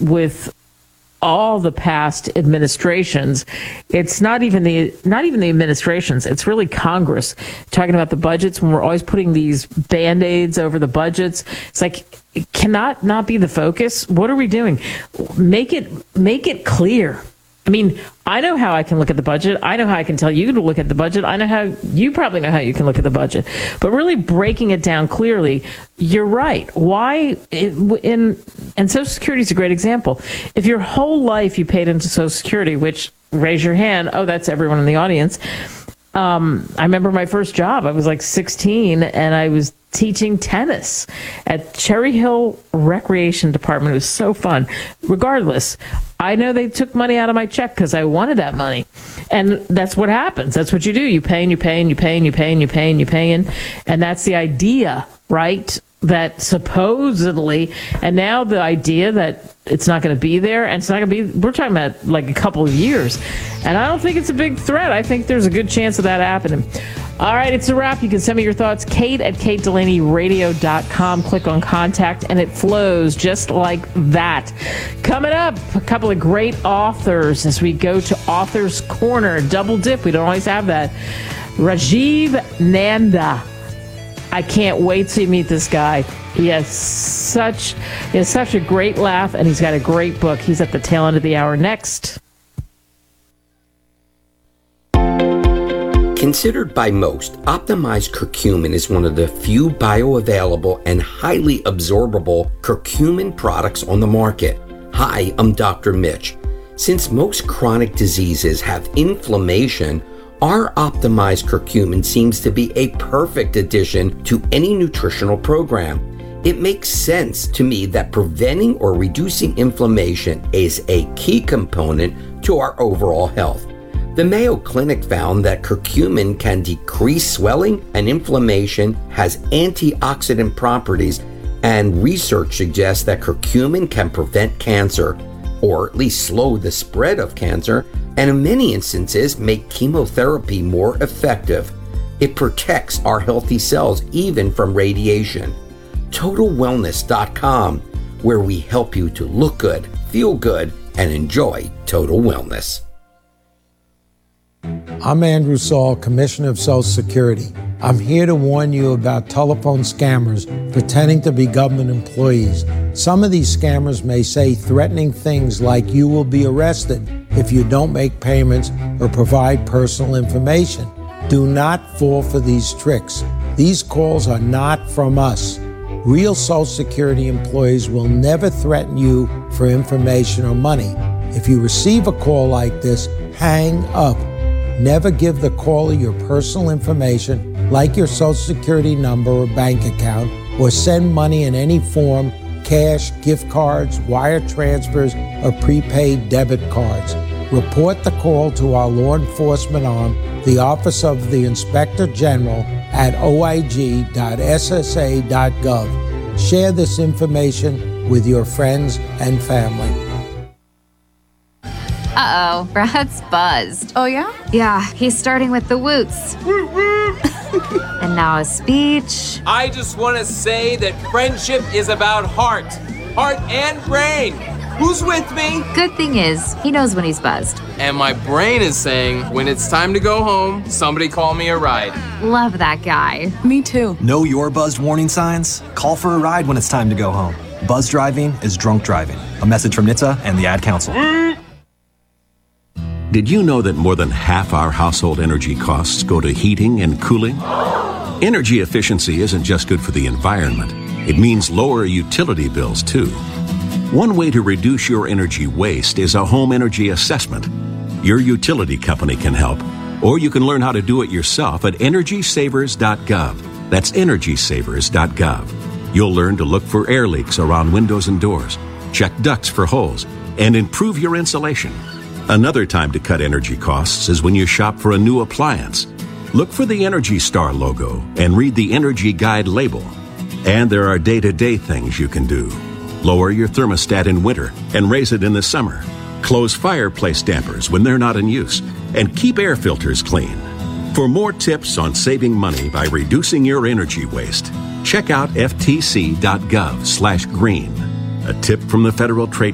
with all the past administrations. It's not even the administrations. It's really Congress talking about the budgets when we're always putting these Band-Aids over the budgets. It's like, it cannot not be the focus. What are we doing? Make it clear. I mean, I know how I can look at the budget. I know how I can tell you to look at the budget. I know how you probably know how you can look at the budget. But really breaking it down clearly, you're right. Why? And Social Security is a great example. If your whole life you paid into Social Security, which, raise your hand, oh, that's everyone in the audience. I remember my first job. I was like 16, and I was teaching tennis at Cherry Hill Recreation Department. It was so fun. Regardless, I know they took money out of my check because I wanted that money. And that's what happens. That's what you do. You pay and you pay and you pay and you pay and you pay and you pay. And that's the idea, right? That supposedly, and now the idea that it's not going to be there, and it's not going to be, we're talking about like a couple of years. And I don't think it's a big threat. I think there's a good chance of that happening. All right, it's a wrap. You can send me your thoughts, kate@katedelaneyradio.com. Click on contact, and it flows just like that. Coming up, a couple of great authors as we go to Author's Corner. Double dip. We don't always have that. Rajiv Nanda. I can't wait to meet this guy. He has such a great laugh, and he's got a great book. He's at the tail end of the hour next. Considered by most, optimized curcumin is one of the few bioavailable and highly absorbable curcumin products on the market. Hi, I'm Dr. Mitch. Since most chronic diseases have inflammation, our optimized curcumin seems to be a perfect addition to any nutritional program. It makes sense to me that preventing or reducing inflammation is a key component to our overall health. The Mayo Clinic found that curcumin can decrease swelling and inflammation, has antioxidant properties, and research suggests that curcumin can prevent cancer, or at least slow the spread of cancer, and in many instances make chemotherapy more effective. It protects our healthy cells even from radiation. TotalWellness.com, where we help you to look good, feel good, and enjoy total wellness. I'm Andrew Saul, Commissioner of Social Security. I'm here to warn you about telephone scammers pretending to be government employees. Some of these scammers may say threatening things like you will be arrested if you don't make payments or provide personal information. Do not fall for these tricks. These calls are not from us. Real Social Security employees will never threaten you for information or money. If you receive a call like this, hang up. Never give the caller your personal information, like your Social Security number or bank account, or send money in any form, cash, gift cards, wire transfers, or prepaid debit cards. Report the call to our law enforcement arm, the Office of the Inspector General, at oig.ssa.gov. Share this information with your friends and family. Uh-oh, Brad's buzzed. Oh, yeah? Yeah, he's starting with the woots. And now a speech. I just want to say that friendship is about heart and brain. Who's with me? Good thing is, he knows when he's buzzed. And my brain is saying, when it's time to go home, somebody call me a ride. Love that guy. Me too. Know your buzzed warning signs? Call for a ride when it's time to go home. Buzz driving is drunk driving. A message from NHTSA and the Ad Council. Did you know that more than half our household energy costs go to heating and cooling? Energy efficiency isn't just good for the environment. It means lower utility bills, too. One way to reduce your energy waste is a home energy assessment. Your utility company can help, or you can learn how to do it yourself at EnergySavers.gov. That's EnergySavers.gov. You'll learn to look for air leaks around windows and doors, check ducts for holes, and improve your insulation. Another time to cut energy costs is when you shop for a new appliance. Look for the Energy Star logo and read the Energy Guide label. And there are day-to-day things you can do. Lower your thermostat in winter and raise it in the summer. Close fireplace dampers when they're not in use. And keep air filters clean. For more tips on saving money by reducing your energy waste, check out ftc.gov/green. A tip from the Federal Trade